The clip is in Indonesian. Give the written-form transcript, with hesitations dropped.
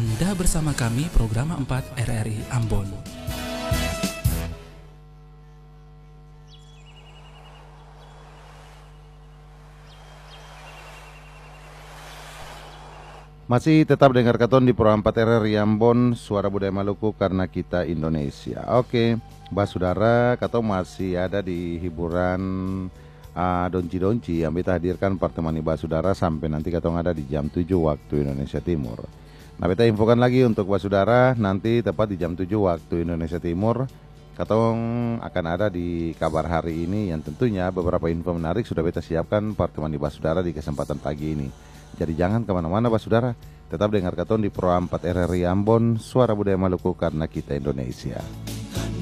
Anda bersama kami program 4 RRI Ambon. Masih tetap dengar katon di Pro 4 RRI Ambon, Suara Budaya Maluku karena kita Indonesia. Oke, Mbak Saudara, katon masih ada di hiburan Donci-Donci yang kita hadirkan pertemuan Mbak Saudara sampai nanti katon ada di jam 7 waktu Indonesia Timur. Nah, kita infokan lagi untuk Mbak Saudara, nanti tepat di jam 7 waktu Indonesia Timur katong akan ada di kabar hari ini yang tentunya beberapa info menarik sudah kita siapkan pertemuan Mbak Saudara di kesempatan pagi ini. Jadi jangan kemana-mana Pak Saudara, tetap dengar katon di Pro 4 RRI Ambon, Suara Budaya Maluku karena kita Indonesia.